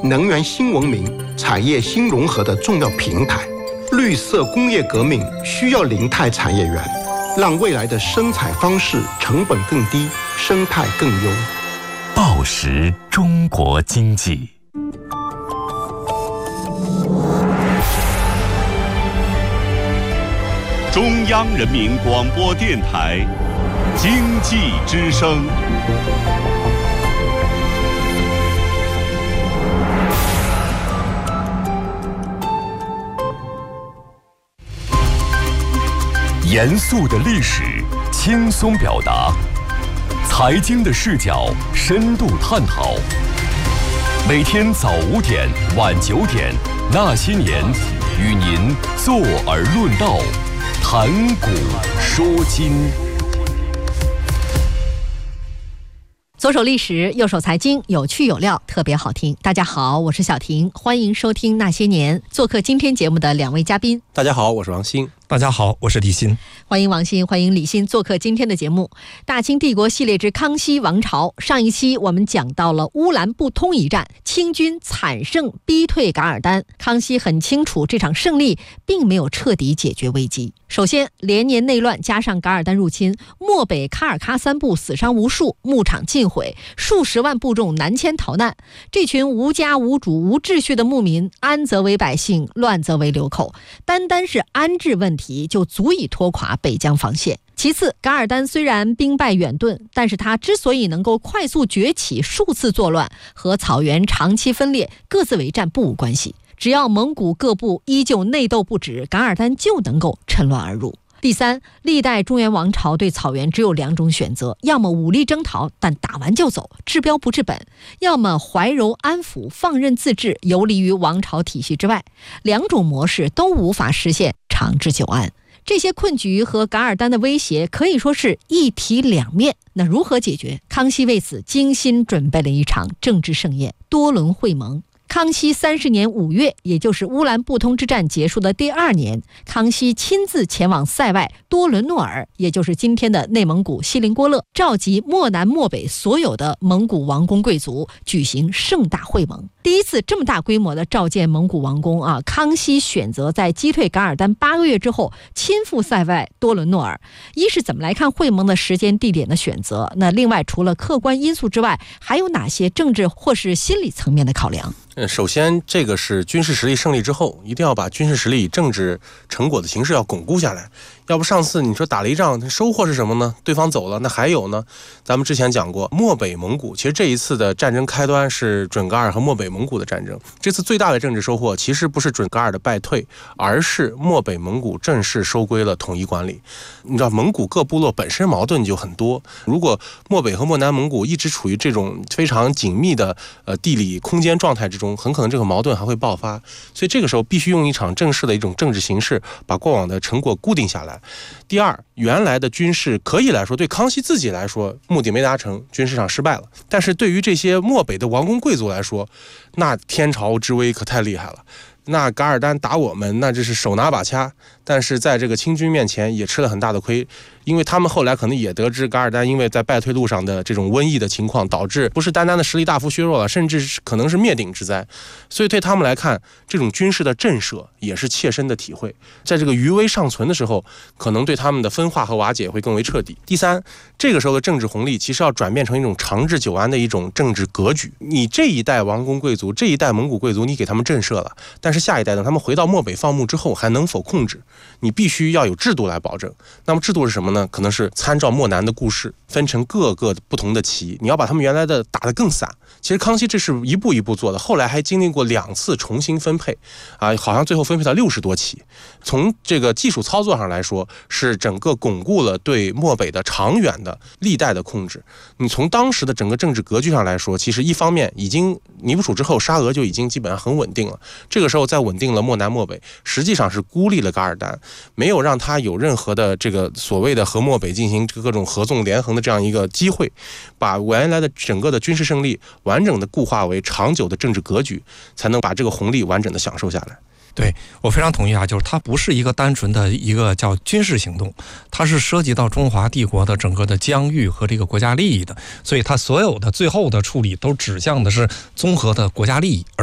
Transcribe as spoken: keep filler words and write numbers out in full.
能源新文明、产业新融合的重要平台。绿色工业革命需要零碳产业园，让未来的生产方式成本更低，生态更优。 报时中国经济。 中央人民广播电台经济之声。 严肃的历史，轻松表达；财经的视角，深度探讨。每天早五点、晚九点，那些年，与您坐而论道，谈古说今。 左手历史，右手财经，有趣有料，特别好听。大家好，我是小婷，欢迎收听那些年。做客今天节目的两位嘉宾， 大家好，我是王鑫。 大家好，我是李欣。 欢迎王鑫，欢迎李欣做客今天的节目。大清帝国系列之康熙王朝，上一期我们讲到了乌兰布通一战，清军惨胜逼退噶尔丹。康熙很清楚这场胜利并没有彻底解决危机。首先，连年内乱加上噶尔丹入侵，漠北喀尔喀三部死伤无数，牧场尽毁，数十万部众南迁逃难。这群无家无主无秩序的牧民，安则为百姓，乱则为流寇。单单是安置问题就足以拖垮北疆防线。其次，噶尔丹虽然兵败远遁，但是他之所以能够快速崛起，数次作乱，和草原长期分裂、各自为战不无关系。只要蒙古各部依旧内斗不止，噶尔丹就能够趁乱而入。第三，历代中原王朝对草原只有两种选择，要么武力征讨，但打完就走，治标不治本；要么怀柔安抚，放任自治，游离于王朝体系之外。两种模式都无法实现长治久安。这些困局和噶尔丹的威胁可以说是一体两面。那如何解决？康熙为此精心准备了一场政治盛宴——多伦会盟。康熙三十年五月，也就是乌兰布通之战结束的第二年，康熙亲自前往塞外多伦诺尔，也就是今天的内蒙古锡林郭勒，召集漠南漠北所有的蒙古王公贵族，举行盛大会盟。第一次这么大规模的召见蒙古王公啊，康熙选择在击退噶尔丹八个月之后亲赴塞外多伦诺尔。一是怎么来看会盟的时间地点的选择？那另外除了客观因素之外，还有哪些政治或是心理层面的考量？ 嗯，首先这个是军事实力胜利之后，一定要把军事实力、政治成果的形势要巩固下来。要不上次你说打了一仗，收获是什么呢？对方走了，那还有呢？咱们之前讲过，漠北蒙古，其实这一次的战争开端是准噶尔和漠北蒙古的战争。这次最大的政治收获其实不是准噶尔的败退，而是漠北蒙古正式收归了统一管理。你知道蒙古各部落本身矛盾就很多，如果漠北和漠南蒙古一直处于这种非常紧密的呃地理空间状态之中，很可能这个矛盾还会爆发。所以这个时候必须用一场正式的一种政治形式，把过往的成果固定下来。第二，原来的军事可以来说，对康熙自己来说目的没达成，军事上失败了，但是对于这些漠北的王公贵族来说，那天朝之威可太厉害了。那噶尔丹打我们，那这是手拿把掐，但是在这个清军面前也吃了很大的亏，因为他们后来可能也得知噶尔丹因为在败退路上的这种瘟疫的情况，导致不是单单的实力大幅削弱了，甚至是可能是灭顶之灾。所以对他们来看，这种军事的震慑也是切身的体会，在这个余威尚存的时候，可能对他们的分化和瓦解会更为彻底。第三，这个时候的政治红利其实要转变成一种长治久安的一种政治格局。你这一代王公贵族，这一代蒙古贵族，你给他们震慑了，但是下一代等他们回到漠北放牧之后还能否控制，你必须要有制度来保证。那么制度是什么呢？可能是参照漠南的故事，分成各个不同的旗，你要把他们原来的打得更散。其实康熙这是一步一步做的，后来还经历过两次重新分配啊，好像最后分配到六十多旗。从这个技术操作上来说，是整个巩固了对漠北的长远的历代的控制。你从当时的整个政治格局上来说，其实一方面已经尼布楚之后沙俄就已经基本上很稳定了，这个时候再稳定了漠南漠北，实际上是孤立了噶尔丹，没有让他有任何的这个所谓的和漠北进行各种合纵连横的这样一个机会，把原来的整个的军事胜利完整的固化为长久的政治格局，才能把这个红利完整的享受下来。 对，我非常同意啊，就是它不是一个单纯的一个叫军事行动，它是涉及到中华帝国的整个的疆域和这个国家利益的，所以它所有的最后的处理都指向的是综合的国家利益，而